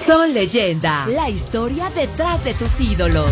Son Leyenda, la historia detrás de tus ídolos.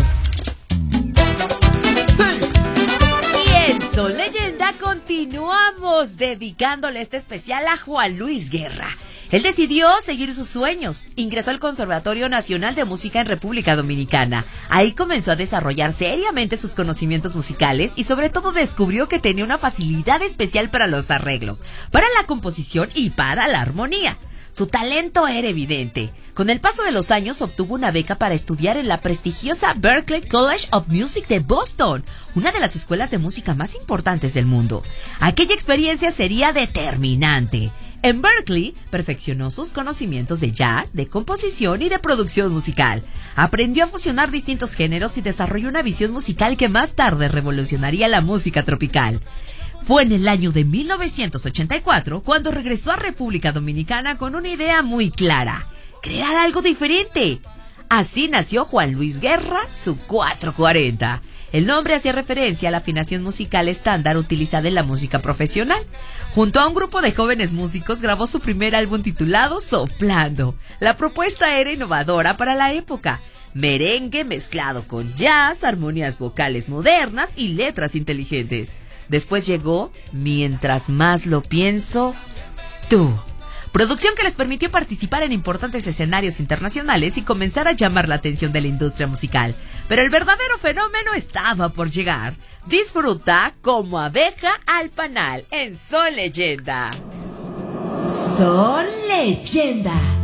Y en Son Leyenda continuamos dedicándole este especial a Juan Luis Guerra. Él decidió seguir sus sueños. Ingresó al Conservatorio Nacional de Música en República Dominicana. Ahí comenzó a desarrollar seriamente sus conocimientos musicales y sobre todo descubrió que tenía una facilidad especial para los arreglos, para la composición y para la armonía. Su talento era evidente. Con el paso de los años obtuvo una beca para estudiar en la prestigiosa Berklee College of Music de Boston, una de las escuelas de música más importantes del mundo. Aquella experiencia sería determinante. En Berklee perfeccionó sus conocimientos de jazz, de composición y de producción musical. Aprendió a fusionar distintos géneros y desarrolló una visión musical que más tarde revolucionaría la música tropical. Fue en el año de 1984 cuando regresó a República Dominicana con una idea muy clara: crear algo diferente. Así nació Juan Luis Guerra, su 440. El nombre hacía referencia a la afinación musical estándar utilizada en la música profesional. Junto a un grupo de jóvenes músicos grabó su primer álbum titulado Soplando. La propuesta era innovadora para la época: merengue mezclado con jazz, armonías vocales modernas y letras inteligentes. Después llegó Mientras más lo pienso, tú. Producción que les permitió participar en importantes escenarios internacionales y comenzar a llamar la atención de la industria musical. Pero el verdadero fenómeno estaba por llegar. Disfruta Como abeja al panal en Son Leyenda. Son Leyenda.